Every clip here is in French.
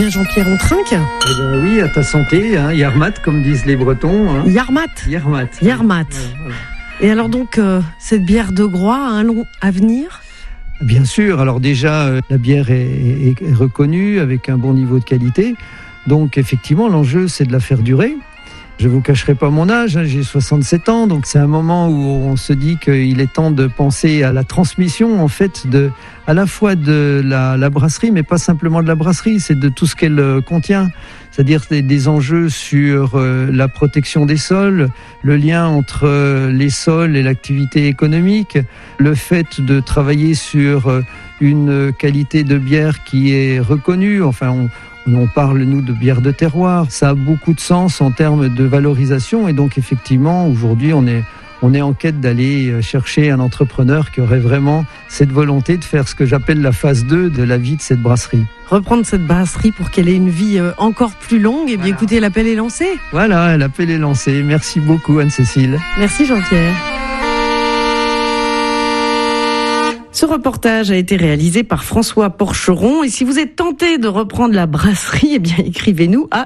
bien Jean-Pierre, on trinque ? Eh ben oui, à ta santé, hein, Yarmat, comme disent les Bretons. Hein. Yarmat. Yarmat. Yarmat. Voilà. Et alors donc, cette bière de Groix a un long avenir ? Bien sûr, alors déjà, la bière est reconnue avec un bon niveau de qualité. Donc effectivement, l'enjeu, c'est de la faire durer. Je ne vous cacherai pas mon âge, hein, j'ai 67 ans, donc c'est un moment où on se dit qu'il est temps de penser à la transmission, en fait, à la fois de la brasserie, mais pas simplement de la brasserie, c'est de tout ce qu'elle contient. C'est-à-dire des enjeux sur la protection des sols, le lien entre les sols et l'activité économique, le fait de travailler sur une qualité de bière qui est reconnue, enfin on parle, nous, de bière de terroir. Ça a beaucoup de sens en termes de valorisation. Et donc, effectivement, aujourd'hui, on est en quête d'aller chercher un entrepreneur qui aurait vraiment cette volonté de faire ce que j'appelle la phase 2 de la vie de cette brasserie. Reprendre cette brasserie pour qu'elle ait une vie encore plus longue. Et bien, Voilà. Écoutez, l'appel est lancé. Voilà, l'appel est lancé. Merci beaucoup, Anne-Cécile. Merci Jean-Pierre. Ce reportage a été réalisé par François Porcheron. Et si vous êtes tenté de reprendre la brasserie, eh bien, écrivez-nous à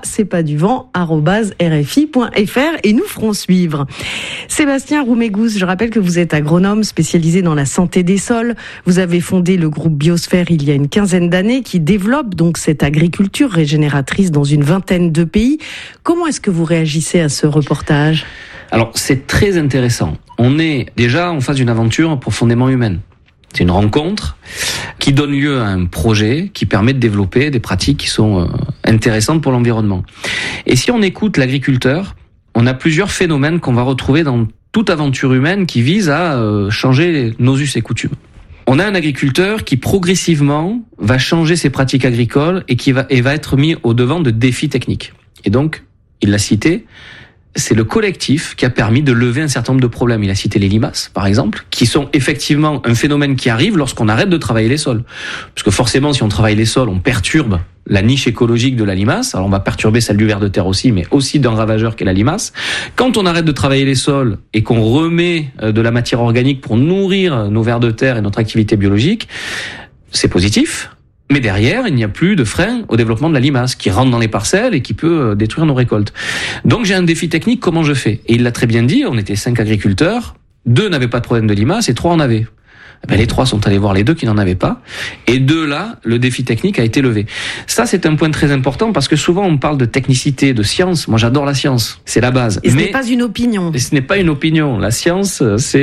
cestpaduvent@rfi.fr et nous ferons suivre. Sébastien Roumégous, je rappelle que vous êtes agronome spécialisé dans la santé des sols. Vous avez fondé le groupe Biosphère il y a une quinzaine d'années qui développe donc cette agriculture régénératrice dans une vingtaine de pays. Comment est-ce que vous réagissez à ce reportage ? Alors, c'est très intéressant. On est déjà en face d'une aventure profondément humaine. C'est une rencontre qui donne lieu à un projet qui permet de développer des pratiques qui sont intéressantes pour l'environnement. Et si on écoute l'agriculteur, on a plusieurs phénomènes qu'on va retrouver dans toute aventure humaine qui vise à changer nos us et coutumes. On a un agriculteur qui progressivement va changer ses pratiques agricoles et qui va être mis au devant de défis techniques. Et donc, il l'a cité, c'est le collectif qui a permis de lever un certain nombre de problèmes. Il a cité les limaces, par exemple, qui sont effectivement un phénomène qui arrive lorsqu'on arrête de travailler les sols. Parce que forcément, si on travaille les sols, on perturbe la niche écologique de la limace. Alors on va perturber celle du ver de terre aussi, mais aussi d'un ravageur qu'est la limace. Quand on arrête de travailler les sols et qu'on remet de la matière organique pour nourrir nos vers de terre et notre activité biologique, c'est positif. Mais derrière, il n'y a plus de frein au développement de la limace qui rentre dans les parcelles et qui peut détruire nos récoltes. Donc j'ai un défi technique, comment je fais ? Et il l'a très bien dit, on était 5 agriculteurs, 2 n'avaient pas de problème de limace et 3 en avaient. Les 3 sont allés voir les 2 qui n'en avaient pas. Et de là, le défi technique a été levé. Ça, c'est un point très important parce que souvent, on parle de technicité, de science. Moi, j'adore la science. C'est la base. Et ce n'est pas une opinion. Et ce n'est pas une opinion. La science,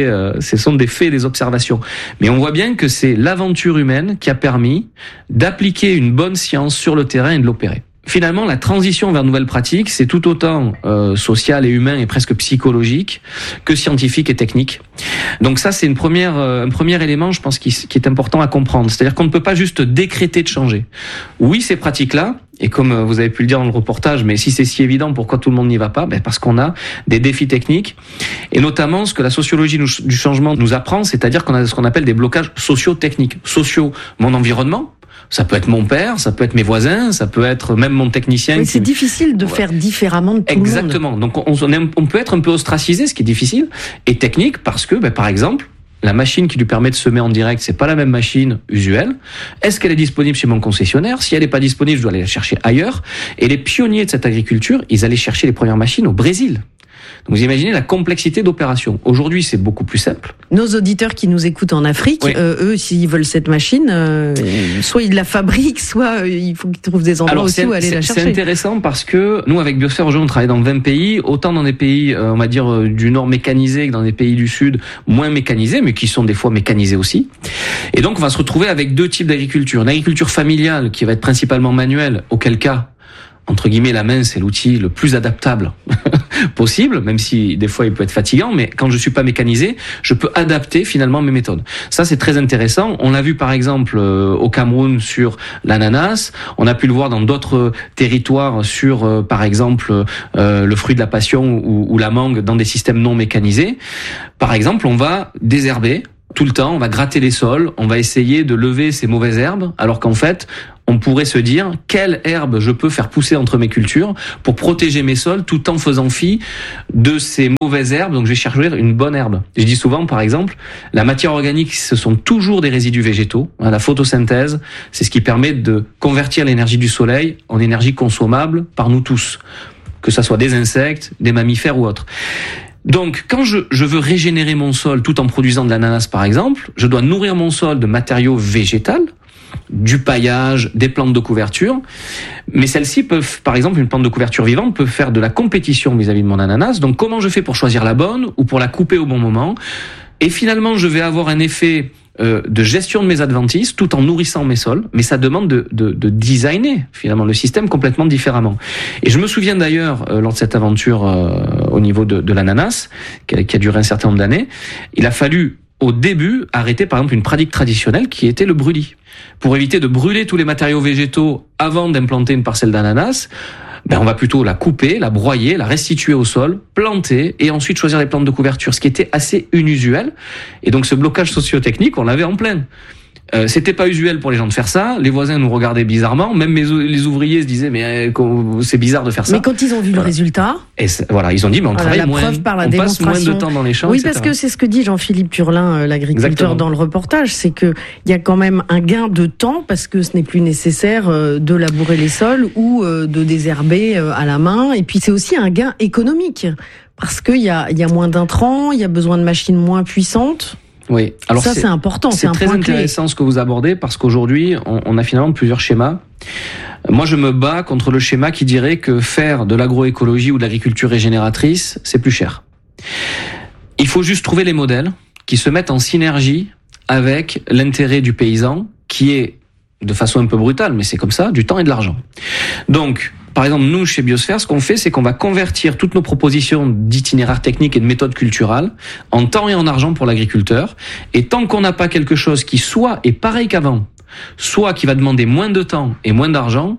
ce sont des faits et des observations. Mais on voit bien que c'est l'aventure humaine qui a permis d'appliquer une bonne science sur le terrain et de l'opérer. Finalement, la transition vers de nouvelles pratiques, c'est tout autant social et humain et presque psychologique que scientifique et technique. Donc ça, c'est un premier élément, je pense, qui est important à comprendre. C'est-à-dire qu'on ne peut pas juste décréter de changer. Oui, ces pratiques-là, et comme vous avez pu le dire dans le reportage, mais si c'est si évident, pourquoi tout le monde n'y va pas ? Parce qu'on a des défis techniques, et notamment ce que la sociologie du changement nous apprend, c'est-à-dire qu'on a ce qu'on appelle des blocages socio-techniques. Sociaux, mon environnement. Ça peut être mon père, ça peut être mes voisins, ça peut être même mon technicien. Oui, c'est difficile de faire différemment de tout Exactement. le monde. Donc on peut être un peu ostracisé, ce qui est difficile, et technique parce que, par exemple, la machine qui lui permet de semer en direct, c'est pas la même machine usuelle. Est-ce qu'elle est disponible chez mon concessionnaire ? Si elle n'est pas disponible, je dois aller la chercher ailleurs. Et les pionniers de cette agriculture, ils allaient chercher les premières machines au Brésil. Donc vous imaginez la complexité d'opération. Aujourd'hui, c'est beaucoup plus simple. Nos auditeurs qui nous écoutent en Afrique, oui. Eux, s'ils veulent cette machine, soit ils la fabriquent, soit il faut qu'ils trouvent des endroits aussi où aller la chercher. C'est intéressant parce que nous, avec Biosphère, aujourd'hui, on travaille dans 20 pays, autant dans des pays, on va dire, du nord mécanisés que dans des pays du sud moins mécanisés, mais qui sont des fois mécanisés aussi. Et donc, on va se retrouver avec 2 types d'agriculture. Une agriculture familiale qui va être principalement manuelle, auquel cas, entre guillemets, la main, c'est l'outil le plus adaptable possible, même si des fois il peut être fatigant, mais quand je suis pas mécanisé, je peux adapter finalement mes méthodes. Ça, c'est très intéressant. On l'a vu par exemple au Cameroun sur l'ananas, on a pu le voir dans d'autres territoires sur par exemple le fruit de la passion ou la mangue dans des systèmes non mécanisés. Par exemple, on va désherber tout le temps, on va gratter les sols, on va essayer de lever ces mauvaises herbes, alors qu'en fait, on pourrait se dire quelle herbe je peux faire pousser entre mes cultures pour protéger mes sols tout en faisant fi de ces mauvaises herbes. Donc je vais chercher une bonne herbe. Je dis souvent, par exemple, la matière organique, ce sont toujours des résidus végétaux. La photosynthèse, c'est ce qui permet de convertir l'énergie du soleil en énergie consommable par nous tous, que ça soit des insectes, des mammifères ou autres. Donc, quand je veux régénérer mon sol tout en produisant de l'ananas, par exemple, je dois nourrir mon sol de matériaux végétaux, du paillage, des plantes de couverture. Mais celles-ci peuvent, par exemple, une plante de couverture vivante peut faire de la compétition vis-à-vis de mon ananas. Donc, comment je fais pour choisir la bonne ou pour la couper au bon moment? Et finalement, je vais avoir un effet de gestion de mes adventices tout en nourrissant mes sols, mais ça demande de designer finalement le système complètement différemment. Et je me souviens d'ailleurs lors de cette aventure au niveau de l'ananas qui a duré un certain nombre d'années, il a fallu au début arrêter par exemple une pratique traditionnelle qui était le brûlis. Pour éviter de brûler tous les matériaux végétaux avant d'implanter une parcelle d'ananas, on va plutôt la couper, la broyer, la restituer au sol, planter et ensuite choisir les plantes de couverture, ce qui était assez inusuel. Et donc ce blocage socio-technique, on l'avait en plein. C'était pas usuel pour les gens de faire ça. Les voisins nous regardaient bizarrement. Même les ouvriers se disaient mais c'est bizarre de faire ça. Mais quand ils ont vu le résultat, et ils ont dit mais on travaille moins, on passe moins de temps dans les champs. Oui, etc. parce que c'est ce que dit Jean-Philippe Turlin, l'agriculteur, exactement, dans le reportage, c'est que il y a quand même un gain de temps parce que ce n'est plus nécessaire de labourer les sols ou de désherber à la main. Et puis c'est aussi un gain économique parce qu'il y a moins d'intrants, il y a besoin de machines moins puissantes. Oui, alors ça c'est important, c'est très intéressant ce que vous abordez parce qu'aujourd'hui on a finalement plusieurs schémas. Moi je me bats contre le schéma qui dirait que faire de l'agroécologie ou de l'agriculture régénératrice c'est plus cher. Il faut juste trouver les modèles qui se mettent en synergie avec l'intérêt du paysan qui est, de façon un peu brutale, mais c'est comme ça, du temps et de l'argent. Donc par exemple, nous, chez Biosphère, ce qu'on fait, c'est qu'on va convertir toutes nos propositions d'itinéraires techniques et de méthodes culturales en temps et en argent pour l'agriculteur. Et tant qu'on n'a pas quelque chose qui soit est pareil qu'avant, soit qui va demander moins de temps et moins d'argent,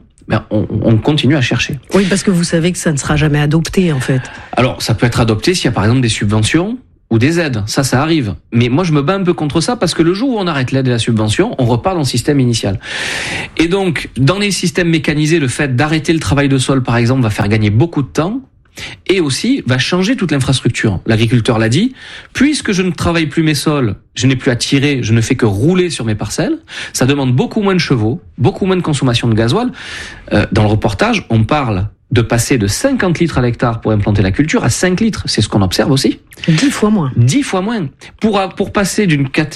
on continue à chercher. Oui, parce que vous savez que ça ne sera jamais adopté, en fait. Alors, ça peut être adopté s'il y a par exemple des subventions ou des aides, ça arrive. Mais moi, je me bats un peu contre ça parce que le jour où on arrête l'aide et la subvention, on repart dans le système initial. Et donc, dans les systèmes mécanisés, le fait d'arrêter le travail de sol, par exemple, va faire gagner beaucoup de temps et aussi va changer toute l'infrastructure. L'agriculteur l'a dit, puisque je ne travaille plus mes sols, je n'ai plus à tirer, je ne fais que rouler sur mes parcelles, ça demande beaucoup moins de chevaux, beaucoup moins de consommation de gasoil. Dans le reportage, on parle de passer de 50 litres à l'hectare pour implanter la culture à 5 litres. C'est ce qu'on observe aussi. 10 fois moins. 10 fois moins. Pour passer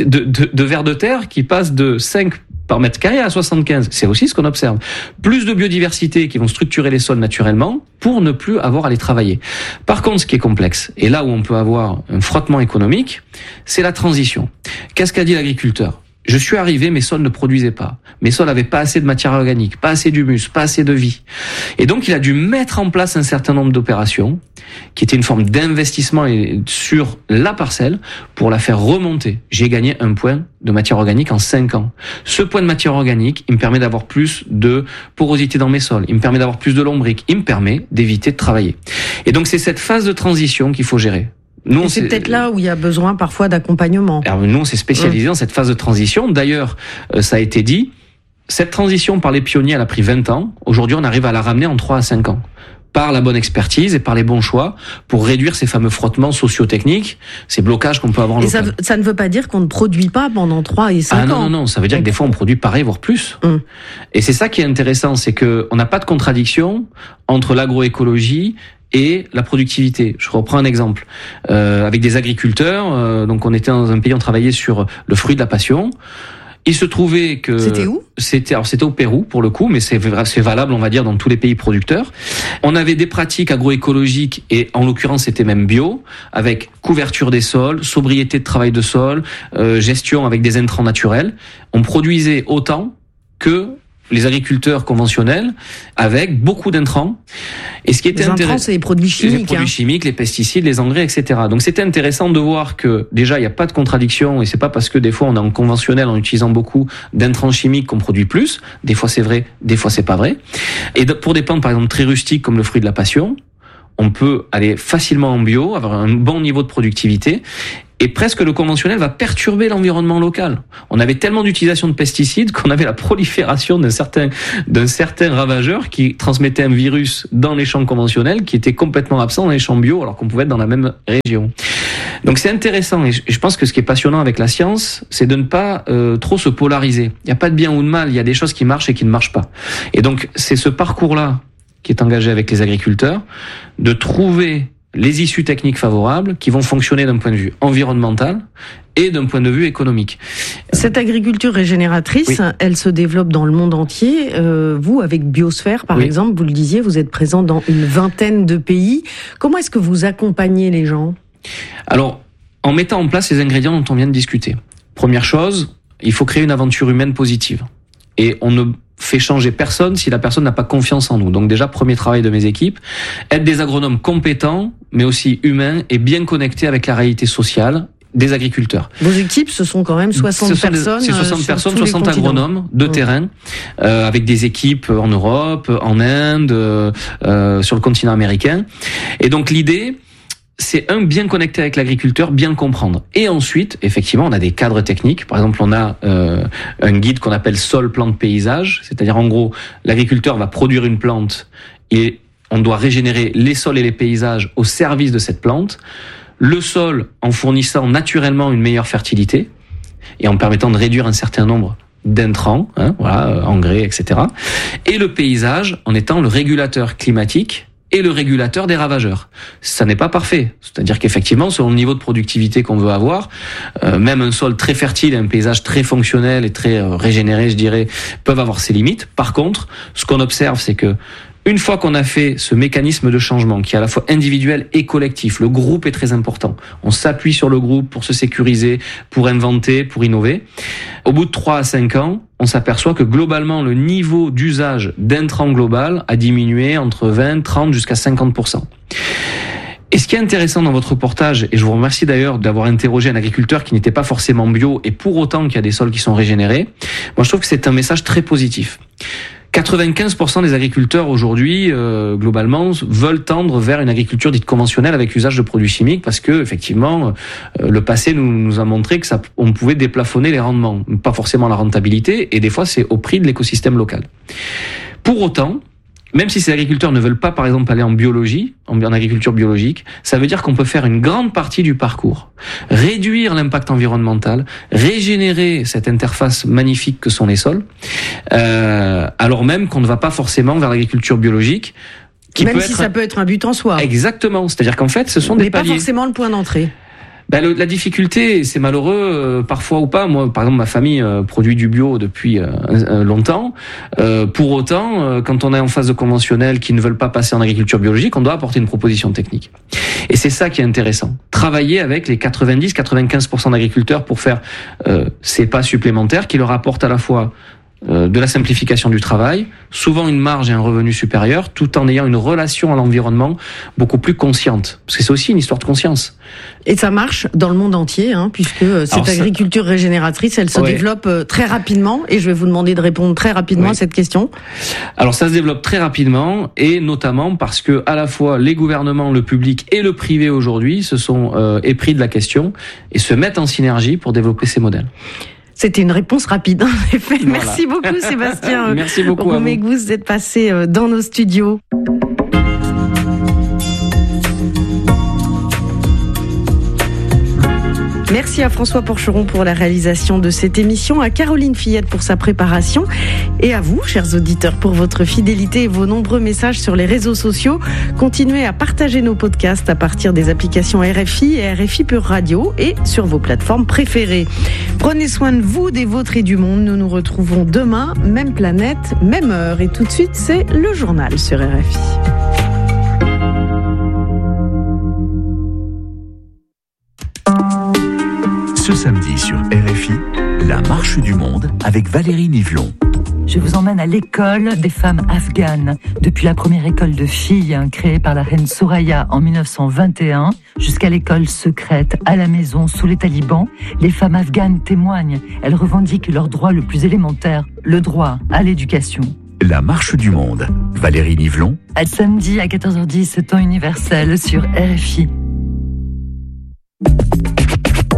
de vers de terre qui passe de 5 par mètre carré à 75. C'est aussi ce qu'on observe. Plus de biodiversité qui vont structurer les sols naturellement pour ne plus avoir à les travailler. Par contre, ce qui est complexe, et là où on peut avoir un frottement économique, c'est la transition. Qu'est-ce qu'a dit l'agriculteur ? Je suis arrivé, mes sols ne produisaient pas. Mes sols n'avaient pas assez de matière organique, pas assez d'humus, pas assez de vie. Et donc, il a dû mettre en place un certain nombre d'opérations qui étaient une forme d'investissement sur la parcelle pour la faire remonter. J'ai gagné 1 point de matière organique en 5 ans. Ce point de matière organique, il me permet d'avoir plus de porosité dans mes sols. Il me permet d'avoir plus de lombric. Il me permet d'éviter de travailler. Et donc, c'est cette phase de transition qu'il faut gérer. Nous, c'est peut-être là où il y a besoin parfois d'accompagnement. Alors nous, on s'est spécialisé dans cette phase de transition. D'ailleurs, ça a été dit, cette transition par les pionniers, elle a pris 20 ans. Aujourd'hui, on arrive à la ramener en 3 à 5 ans. Par la bonne expertise et par les bons choix pour réduire ces fameux frottements socio-techniques, ces blocages qu'on peut avoir en local. Ça ne veut pas dire qu'on ne produit pas pendant 3 et 5 ans. Non, ça veut dire que des fois on produit pareil, voire plus. Et c'est ça qui est intéressant, c'est qu'on n'a pas de contradiction entre l'agroécologie et la productivité. Je reprends un exemple. Avec des agriculteurs, donc on était dans un pays, on travaillait sur le fruit de la passion. Il se trouvait que... C'était où ? C'était au Pérou, pour le coup, mais c'est valable, on va dire, dans tous les pays producteurs. On avait des pratiques agroécologiques, et en l'occurrence, c'était même bio, avec couverture des sols, sobriété de travail de sol, gestion avec des intrants naturels. On produisait autant que les agriculteurs conventionnels avec beaucoup d'intrants. Et ce qui était intéressant, c'est les produits chimiques. Les produits chimiques, les pesticides, les engrais, etc. Donc c'était intéressant de voir que déjà il n'y a pas de contradiction et c'est pas parce que des fois on est en conventionnel en utilisant beaucoup d'intrants chimiques qu'on produit plus. Des fois c'est vrai, des fois c'est pas vrai. Et pour des plantes par exemple très rustiques comme le fruit de la passion, on peut aller facilement en bio, avoir un bon niveau de productivité. Et presque le conventionnel va perturber l'environnement local. On avait tellement d'utilisation de pesticides qu'on avait la prolifération d'un certain ravageur qui transmettait un virus dans les champs conventionnels qui était complètement absent dans les champs bio alors qu'on pouvait être dans la même région. Donc c'est intéressant et je pense que ce qui est passionnant avec la science, c'est de ne pas trop se polariser. Il n'y a pas de bien ou de mal, il y a des choses qui marchent et qui ne marchent pas. Et donc c'est ce parcours-là qui est engagé avec les agriculteurs, de trouver les issues techniques favorables qui vont fonctionner d'un point de vue environnemental et d'un point de vue économique. Cette agriculture régénératrice, elle se développe dans le monde entier. Vous, avec Biosphère, par exemple, vous le disiez, vous êtes présent dans une vingtaine de pays. Comment est-ce que vous accompagnez les gens ? Alors, en mettant en place les ingrédients dont on vient de discuter. Première chose, il faut créer une aventure humaine positive. Et on ne fait changer personne si la personne n'a pas confiance en nous. Donc déjà, premier travail de mes équipes, être des agronomes compétents, mais aussi humains et bien connectés avec la réalité sociale des agriculteurs. Vos équipes, ce sont quand même 60 personnes. C'est 60 personnes, 60 agronomes de terrain, avec des équipes en Europe, en Inde, sur le continent américain. Et donc l'idée, c'est bien connecter avec l'agriculteur, bien le comprendre. Et ensuite, effectivement, on a des cadres techniques. Par exemple, on a un guide qu'on appelle sol, plante, paysage. C'est-à-dire, en gros, l'agriculteur va produire une plante et on doit régénérer les sols et les paysages au service de cette plante. Le sol en fournissant naturellement une meilleure fertilité et en permettant de réduire un certain nombre d'intrants, engrais, etc. Et le paysage en étant le régulateur climatique et le régulateur des ravageurs. Ça n'est pas parfait. C'est-à-dire qu'effectivement, selon le niveau de productivité qu'on veut avoir, même un sol très fertile et un paysage très fonctionnel et très régénéré, je dirais, peuvent avoir ses limites. Par contre, ce qu'on observe, c'est que une fois qu'on a fait ce mécanisme de changement qui est à la fois individuel et collectif, le groupe est très important. On s'appuie sur le groupe pour se sécuriser, pour inventer, pour innover. Au bout de 3 à 5 ans, on s'aperçoit que globalement, le niveau d'usage d'intrants global a diminué entre 20, 30 jusqu'à 50%. Et ce qui est intéressant dans votre reportage, et je vous remercie d'ailleurs d'avoir interrogé un agriculteur qui n'était pas forcément bio et pour autant qu'il y a des sols qui sont régénérés, moi je trouve que c'est un message très positif. 95% des agriculteurs aujourd'hui, globalement, veulent tendre vers une agriculture dite conventionnelle avec usage de produits chimiques parce que, effectivement, le passé nous a montré que on pouvait déplafonner les rendements, pas forcément la rentabilité, et des fois c'est au prix de l'écosystème local. Pour autant, même si ces agriculteurs ne veulent pas, par exemple, aller en biologie, en agriculture biologique, ça veut dire qu'on peut faire une grande partie du parcours, réduire l'impact environnemental, régénérer cette interface magnifique que sont les sols, alors même qu'on ne va pas forcément vers l'agriculture biologique. Même si ça peut être un but en soi. Exactement, c'est-à-dire qu'en fait, ce sont des paliers. Mais pas forcément le point d'entrée. La difficulté, c'est malheureux, parfois ou pas. Moi, par exemple, ma famille produit du bio depuis longtemps. Pour autant, quand on est en phase de conventionnel qui ne veulent pas passer en agriculture biologique, on doit apporter une proposition technique. Et c'est ça qui est intéressant. Travailler avec les 90-95% d'agriculteurs pour faire ces pas supplémentaires qui leur apportent à la fois de la simplification du travail, souvent une marge et un revenu supérieur, tout en ayant une relation à l'environnement beaucoup plus consciente. Parce que c'est aussi une histoire de conscience. Et ça marche dans le monde entier, puisque cette agriculture régénératrice, elle se développe très rapidement. Et je vais vous demander de répondre très rapidement à cette question. Alors ça se développe très rapidement, et notamment parce que à la fois les gouvernements, le public et le privé aujourd'hui se sont épris de la question et se mettent en synergie pour développer ces modèles. C'était une réponse rapide, en effet. Voilà. Merci beaucoup, Sébastien. Merci beaucoup. Roumégous d'être passé dans nos studios. Merci à François Porcheron pour la réalisation de cette émission, à Caroline Fillette pour sa préparation et à vous, chers auditeurs, pour votre fidélité et vos nombreux messages sur les réseaux sociaux. Continuez à partager nos podcasts à partir des applications RFI et RFI Pure Radio et sur vos plateformes préférées. Prenez soin de vous, des vôtres et du monde. Nous nous retrouvons demain, même planète, même heure. Et tout de suite, c'est le journal sur RFI. Ce samedi sur RFI, la marche du monde avec Valérie Nivelon. Je vous emmène à l'école des femmes afghanes. Depuis la première école de filles créée par la reine Soraya en 1921 jusqu'à l'école secrète à la maison sous les talibans, les femmes afghanes témoignent. Elles revendiquent leur droit le plus élémentaire, le droit à l'éducation. La marche du monde. Valérie Nivelon. À samedi à 14h10, temps universel sur RFI.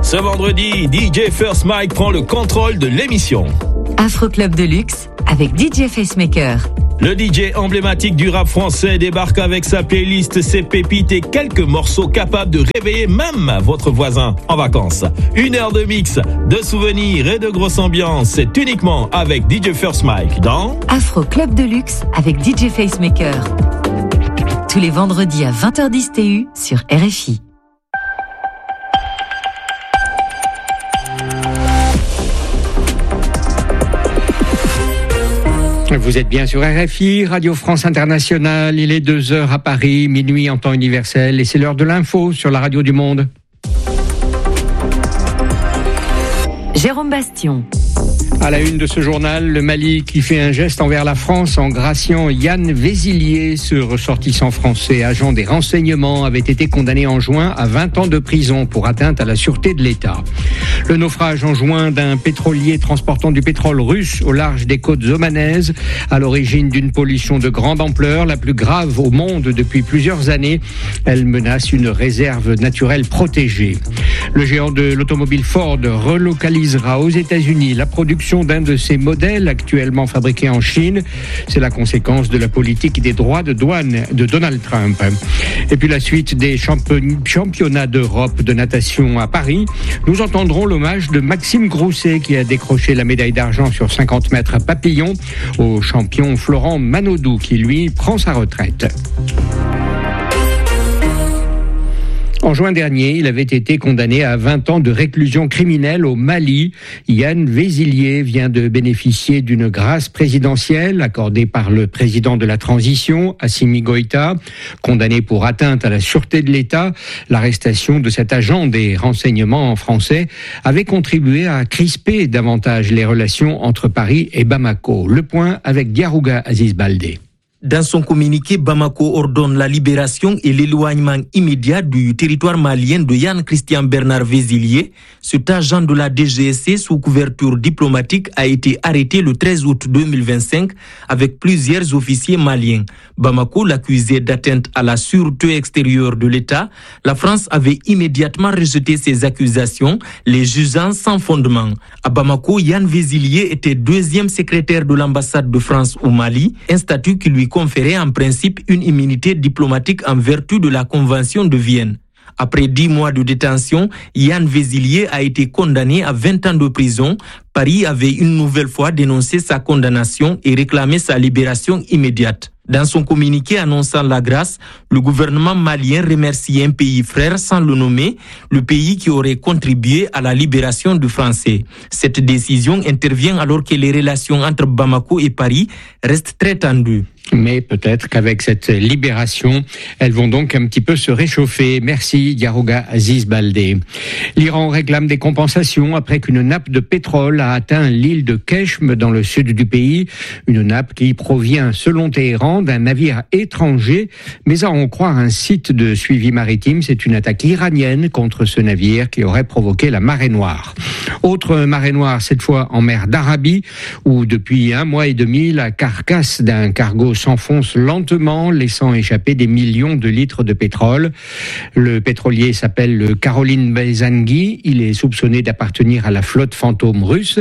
Ce vendredi, DJ First Mike prend le contrôle de l'émission. Afro Club de luxe avec DJ Facemaker. Le DJ emblématique du rap français débarque avec sa playlist, ses pépites et quelques morceaux capables de réveiller même votre voisin en vacances. 1 heure de mix, de souvenirs et de grosse ambiance. C'est uniquement avec DJ First Mike dans Afro Club de luxe avec DJ Facemaker. Tous les vendredis à 20h10 TU sur RFI. Vous êtes bien sur RFI, Radio France Internationale. Il est 2h à Paris, minuit en temps universel. Et c'est l'heure de l'info sur la Radio du Monde. Jérôme Bastion. À la une de ce journal, le Mali qui fait un geste envers la France en graciant Yann Vézillier, ce ressortissant français agent des renseignements, avait été condamné en juin à 20 ans de prison pour atteinte à la sûreté de l'État. Le naufrage en juin d'un pétrolier transportant du pétrole russe au large des côtes omanaises, à l'origine d'une pollution de grande ampleur, la plus grave au monde depuis plusieurs années. Elle menace une réserve naturelle protégée. Le géant de l'automobile Ford relocalisera aux États-Unis la production d'un de ses modèles actuellement fabriqués en Chine. C'est la conséquence de la politique des droits de douane de Donald Trump. Et puis la suite des championnats d'Europe de natation à Paris. Nous entendrons l'hommage de Maxime Grousset qui a décroché la médaille d'argent sur 50 mètres papillon au champion Florent Manodou qui lui prend sa retraite. En juin dernier, il avait été condamné à 20 ans de réclusion criminelle au Mali. Yann Vézillier vient de bénéficier d'une grâce présidentielle accordée par le président de la transition, Assimi Goïta. Condamné pour atteinte à la sûreté de l'État, l'arrestation de cet agent des renseignements français avait contribué à crisper davantage les relations entre Paris et Bamako. Le point avec Diarouga Aziz Baldé. Dans son communiqué, Bamako ordonne la libération et l'éloignement immédiat du territoire malien de Yann Christian Bernard Vézillier. Cet agent de la DGSC sous couverture diplomatique a été arrêté le 13 août 2025 avec plusieurs officiers maliens. Bamako l'accusait d'atteinte à la sûreté extérieure de l'État. La France avait immédiatement rejeté ces accusations, les jugeant sans fondement. À Bamako, Yann Vézillier était deuxième secrétaire de l'ambassade de France au Mali, un statut qui lui conférait en principe une immunité diplomatique en vertu de la Convention de Vienne. Après 10 mois de détention, Yann Vézillier a été condamné à 20 ans de prison. Paris avait une nouvelle fois dénoncé sa condamnation et réclamé sa libération immédiate. Dans son communiqué annonçant la grâce, le gouvernement malien remercie un pays frère sans le nommer, le pays qui aurait contribué à la libération du Français. Cette décision intervient alors que les relations entre Bamako et Paris restent très tendues. Mais peut-être qu'avec cette libération, elles vont donc un petit peu se réchauffer. Merci Diarouga Aziz Baldé. L'Iran réclame des compensations après qu'une nappe de pétrole a atteint l'île de Keshm dans le sud du pays. Une nappe qui provient, selon Téhéran, d'un navire étranger, mais à en croire un site de suivi maritime. C'est une attaque iranienne contre ce navire qui aurait provoqué la marée noire. Autre marée noire, cette fois en mer d'Arabie, où depuis 1 mois et demi, la carcasse d'un cargo s'enfonce lentement, laissant échapper des millions de litres de pétrole. Le pétrolier s'appelle le Caroline Bezangui. Il est soupçonné d'appartenir à la flotte fantôme russe.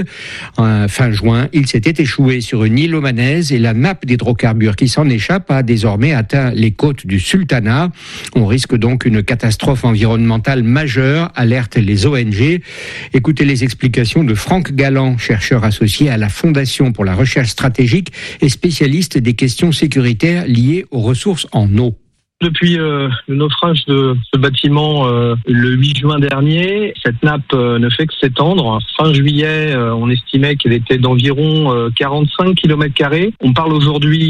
Fin juin, il s'était échoué sur une île omanaise et la nappe d'hydrocarbures qui s'en échappe a désormais atteint les côtes du Sultanat. On risque donc une catastrophe environnementale majeure, alertent les ONG. Écoutez les explications de Franck Galland, chercheur associé à la Fondation pour la recherche stratégique et spécialiste des questions sécuritaires liées aux ressources en eau. Depuis le naufrage de ce bâtiment le 8 juin dernier, cette nappe ne fait que s'étendre. Fin juillet, on estimait qu'elle était d'environ 45 km². On parle aujourd'hui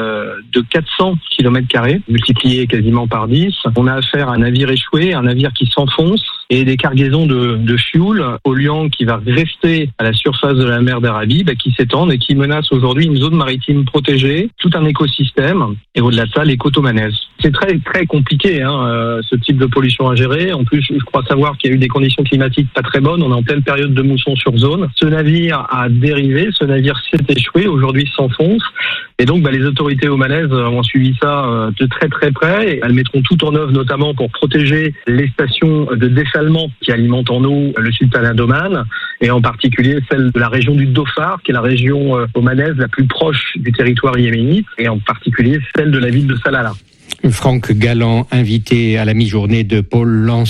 de 400 km², multiplié quasiment par 10. On a affaire à un navire échoué, un navire qui s'enfonce, et des cargaisons de fioul, polluant, qui va rester à la surface de la mer d'Arabie, qui s'étendent et qui menacent aujourd'hui une zone maritime protégée, tout un écosystème, et au-delà de ça, les côtes omanaises. C'est très très compliqué, ce type de pollution à gérer. En plus, je crois savoir qu'il y a eu des conditions climatiques pas très bonnes. On est en pleine période de mousson sur zone. Ce navire a dérivé, ce navire s'est échoué, aujourd'hui s'enfonce. Et donc les autorités omanaises ont suivi ça de très très près. Elles mettront tout en œuvre notamment pour protéger les stations de dessalement qui alimentent en eau le sultanat d'Oman, et en particulier celle de la région du Dhofar, qui est la région omanaise la plus proche du territoire yéménite, et en particulier celle de la ville de Salalah. Franck Galland, invité à la mi-journée de Paul Lens.